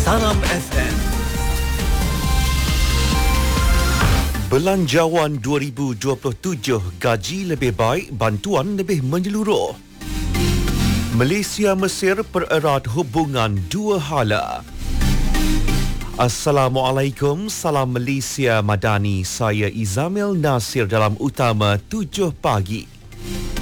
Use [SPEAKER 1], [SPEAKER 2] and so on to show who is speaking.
[SPEAKER 1] Salam FM. Belanjawan 2027, gaji lebih baik, bantuan lebih menyeluruh. Malaysia Mesir pererat hubungan dua hala. Assalamualaikum, salam Malaysia Madani. Saya Izamil Nasir dalam Utama 7 pagi.